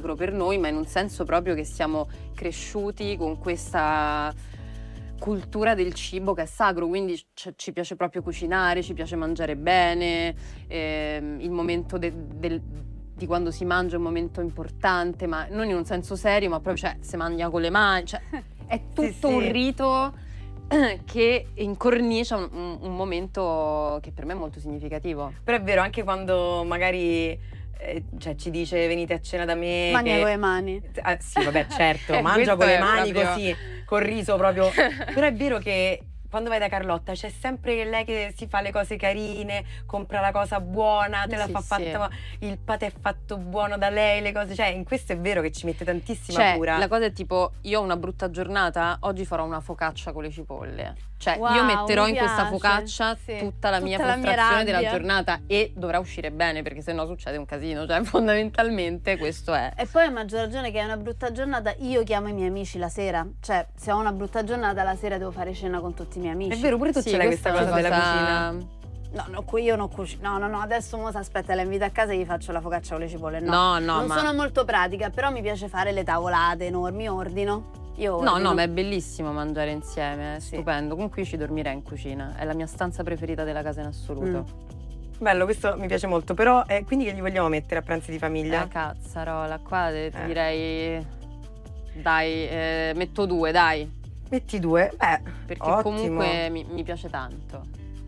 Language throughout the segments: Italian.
sacro per noi, ma in un senso proprio che siamo cresciuti con questa cultura del cibo che è sacro, quindi ci piace proprio cucinare, ci piace mangiare bene, il momento di quando si mangia è un momento importante, ma non in un senso serio, ma proprio, cioè, si mangia con le mani, cioè, è tutto un rito che incornicia un momento che per me è molto significativo. Però è vero, anche quando magari cioè, ci dice venite a cena da me, mangia con le mani. Sì, vabbè, certo, mangia con le mani proprio... così, col riso proprio. Però è vero che quando vai da Carlotta c'è sempre lei che si fa le cose carine, compra la cosa buona, te la fa fatta, il patè è fatto buono da lei, le cose, cioè in questo è vero che ci mette tantissima cura. La cosa è tipo, io ho una brutta giornata, oggi farò una focaccia con le cipolle. Cioè io metterò in questa focaccia tutta la mia frustrazione della giornata e dovrà uscire bene, perché sennò succede un casino, cioè fondamentalmente questo è. E poi a maggior ragione che è una brutta giornata, io chiamo i miei amici la sera, cioè se ho una brutta giornata la sera devo fare cena con tutti i miei amici. È vero, pure tu ce l'hai questa cosa della cucina. No, io non cucino. No, adesso mo aspetta, la invito a casa e gli faccio la focaccia con le cipolle. Non sono molto pratica, però mi piace fare le tavolate enormi, ordino. No, ma è bellissimo mangiare insieme, è stupendo. Comunque io ci dormirei in cucina, è la mia stanza preferita della casa in assoluto. Bello, questo mi piace molto, però quindi che gli vogliamo mettere a pranzi di famiglia? Cazzarola, qua ti direi, dai, metto 2, dai. Metti 2? Perché ottimo. Comunque mi piace tanto.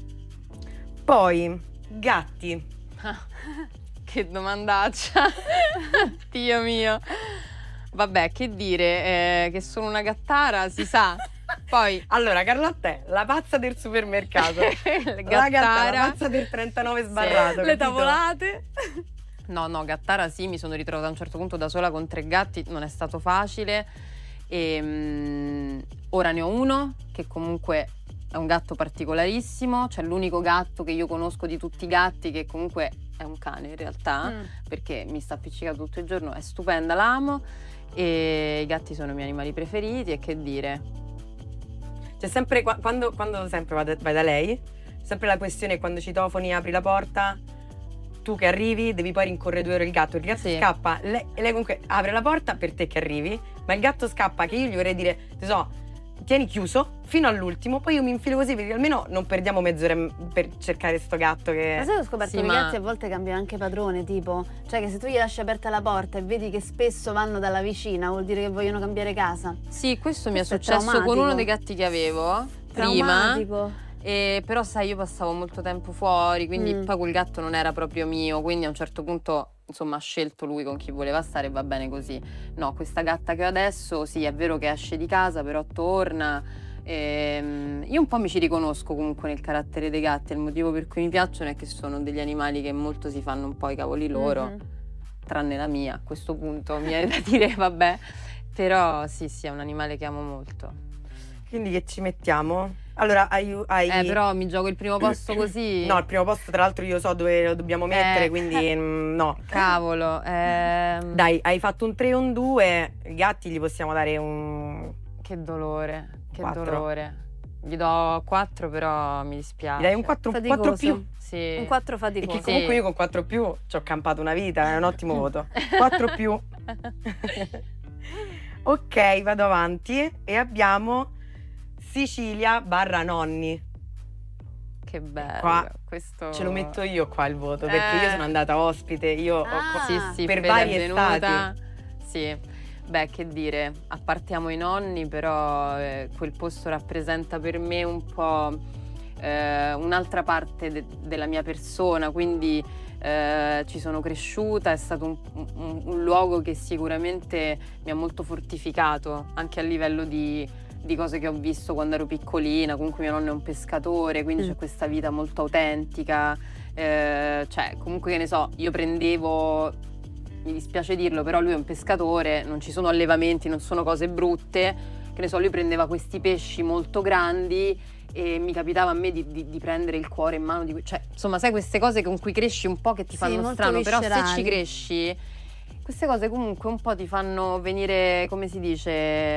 Poi, gatti. Che domandaccia. Dio mio. Vabbè, che dire, che sono una gattara, si sa. Poi allora, Carlotta è la pazza del supermercato. La gattara, la pazza del 39 sbarrato. Le tavolate. No, gattara sì, mi sono ritrovata a un certo punto da sola con 3 gatti, non è stato facile. Ora ne ho uno che comunque è un gatto particolarissimo, cioè l'unico gatto che io conosco di tutti i gatti che comunque è un cane in realtà, perché mi sta appiccicato tutto il giorno, è stupenda, l'amo, e i gatti sono i miei animali preferiti, e che dire. C'è sempre, quando sempre vai da lei, sempre la questione è quando citofoni, apri la porta, tu che arrivi devi poi rincorrere 2 ore il gatto scappa, lei comunque apre la porta per te che arrivi, ma il gatto scappa, che io gli vorrei dire, tieni chiuso fino all'ultimo, poi io mi infilo così perché almeno non perdiamo mezz'ora per cercare sto gatto che... Ma sai, ho scoperto che i gatti a volte cambiano anche padrone, tipo, cioè che se tu gli lasci aperta la porta e vedi che spesso vanno dalla vicina, vuol dire che vogliono cambiare casa. Sì, questo mi è successo con uno dei gatti che avevo prima. Però sai, io passavo molto tempo fuori, quindi poi quel gatto non era proprio mio, quindi a un certo punto insomma ha scelto lui con chi voleva stare e va bene così. No, questa gatta che ho adesso, sì, è vero che esce di casa, però torna. Io un po' mi ci riconosco comunque nel carattere dei gatti, il motivo per cui mi piacciono è che sono degli animali che molto si fanno un po' i cavoli loro, tranne la mia, a questo punto mi viene da dire vabbè, però sì, è un animale che amo molto. Quindi che ci mettiamo? Allora hai... però mi gioco il primo posto così. No, il primo posto tra l'altro io so dove lo dobbiamo mettere, quindi no. Cavolo. Dai, hai fatto un 3 e un 2, i gatti gli possiamo dare un... Che dolore, che 4. Dolore. Gli do 4, però mi dispiace. Gli dai un 4 più? Sì. Un 4 faticoso. Perché comunque io con 4 più ci ho campato una vita, è un ottimo voto. 4 più. Ok, vado avanti e abbiamo Sicilia / nonni. Che bello. Qua questo ce lo metto io qua il voto, perché io sono andata ospite, sì, per varie estati. Sì. Beh, che dire, appartiamo i nonni, però quel posto rappresenta per me un po' un'altra parte della mia persona, quindi ci sono cresciuta, è stato un luogo che sicuramente mi ha molto fortificato, anche a livello di cose che ho visto quando ero piccolina. Comunque mio nonno è un pescatore, quindi c'è questa vita molto autentica, cioè comunque che ne so, io prendevo... Mi dispiace dirlo, però lui è un pescatore, non ci sono allevamenti, non sono cose brutte, che ne so, lui prendeva questi pesci molto grandi e mi capitava a me di prendere il cuore in mano, cioè insomma sai queste cose con cui cresci un po' che ti fanno strano, però se ci cresci queste cose comunque un po' ti fanno venire, come si dice,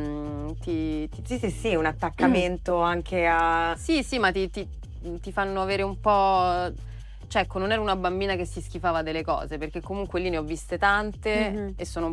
sì, un attaccamento anche a... Sì, ma ti fanno avere un po'... Cioè, ecco, non ero una bambina che si schifava delle cose, perché comunque lì ne ho viste tante e sono